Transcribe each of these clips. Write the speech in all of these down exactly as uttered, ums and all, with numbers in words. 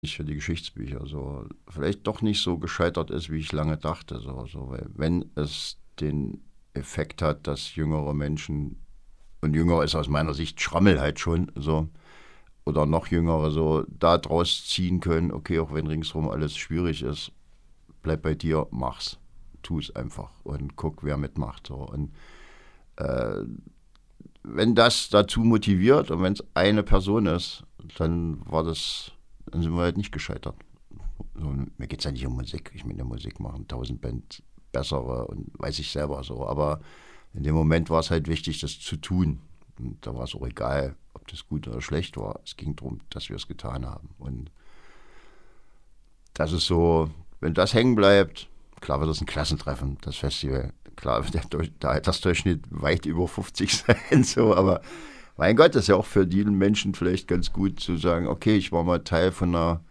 nicht für die Geschichtsbücher so vielleicht doch nicht so gescheitert ist, wie ich lange dachte. So, so, weil wenn es den Effekt hat, dass jüngere Menschen, und jünger ist aus meiner Sicht Schrammel halt schon so, oder noch jüngere so da draus ziehen können, okay, auch wenn ringsherum alles schwierig ist, bleib bei dir, mach's. Tu es einfach und guck, wer mitmacht. So. Und äh, wenn das dazu motiviert und wenn es eine Person ist, dann war das, dann sind wir halt nicht gescheitert. So, mir geht es ja nicht um Musik. Ich meine, Musik machen tausend Bands bessere und weiß ich selber so. Aber in dem Moment war es halt wichtig, das zu tun. Und da war es auch egal, ob das gut oder schlecht war. Es ging darum, dass wir es getan haben. Und das ist so, wenn das hängen bleibt, klar wird das ein Klassentreffen, das Festival. Klar, der, der Altersdurchschnitt weit über fünfzig sein, so, aber mein Gott, das ist ja auch für die Menschen vielleicht ganz gut zu sagen, okay, ich war mal Teil von einer,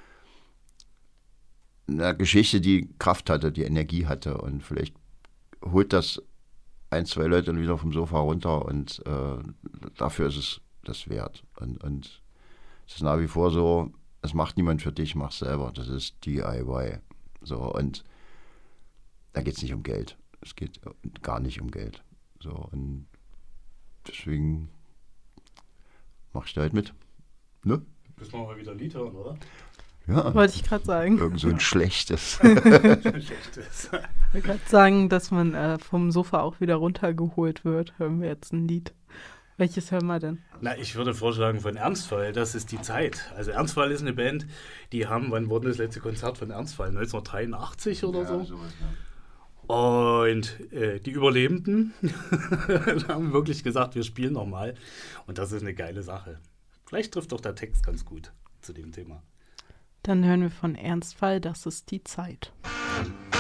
einer Geschichte, die Kraft hatte, die Energie hatte und vielleicht holt das ein, zwei Leute dann wieder vom Sofa runter und äh, dafür ist es das wert. Und, und es ist nach wie vor so, es macht niemand für dich, mach selber. Das ist D I Y. So, und da geht es nicht um Geld. Es geht gar nicht um Geld. So, und deswegen mach ich da halt mit. Ne? Müssen wir mal wieder ein Lied hören, oder? Ja. Wollte ich gerade sagen. Irgend so ein schlechtes. Schlechtes. Ich wollte gerade sagen, dass man äh, vom Sofa auch wieder runtergeholt wird. Hören wir jetzt ein Lied. Welches hören wir denn? Na, ich würde vorschlagen von Ernstfall, das ist die Zeit. Also Ernstfall ist eine Band, die haben, wann wurde das letzte Konzert von Ernstfall? neunzehnhundertdreiundachtzig oder Ja, so? sowas, ja. Und äh, die Überlebenden haben wirklich gesagt, wir spielen nochmal. Und das ist eine geile Sache. Vielleicht trifft doch der Text ganz gut zu dem Thema. Dann hören wir von Ernstfall, das ist die Zeit.